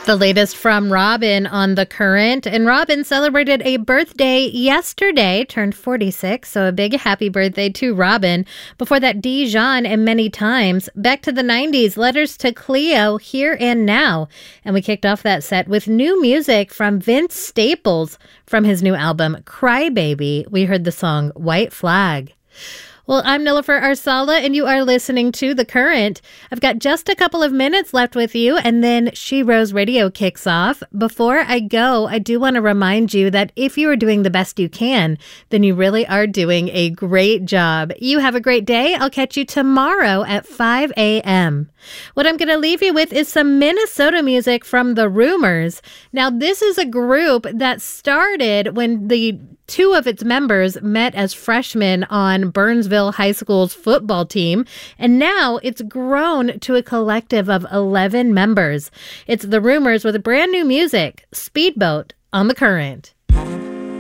The latest from Robin on The Current. And Robin celebrated a birthday yesterday, turned 46. So a big happy birthday to Robin. Before that, Dijon and Many Times. Back to the 90s, Letters to Cleo, Here and Now. And we kicked off that set with new music from Vince Staples from his new album, Crybaby. We heard the song White Flag. Well, I'm Nilofer Arsala, and you are listening to The Current. I've got just a couple of minutes left with you, and then She Rose Radio kicks off. Before I go, I do want to remind you that if you are doing the best you can, then you really are doing a great job. You have a great day. I'll catch you tomorrow at 5 a.m. What I'm going to leave you with is some Minnesota music from The Rumors. Now, this is a group that started when the two of its members met as freshmen on Burnsville High School's football team, and now it's grown to a collective of 11 members. It's The Rumors with brand new music, Speedboat, on The Current.